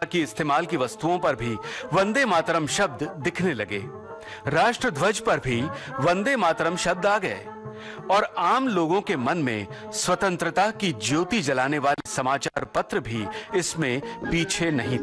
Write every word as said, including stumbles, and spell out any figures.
की इस्तेमाल की वस्तुओं पर भी वंदे मातरम शब्द दिखने लगे। राष्ट्र ध्वज पर भी वंदे मातरम शब्द आ गए और आम लोगों के मन में स्वतंत्रता की ज्योति जलाने वाले समाचार पत्र भी इसमें पीछे नहीं